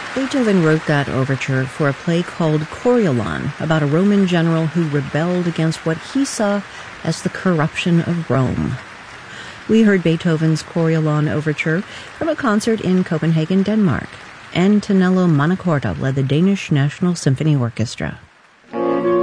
Beethoven wrote that overture for a play called Coriolan, about a Roman general who rebelled against what he saw as the corruption of Rome. We heard Beethoven's Coriolan overture from a concert in Copenhagen, Denmark. Antonello Montecorta led the Danish National Symphony Orchestra.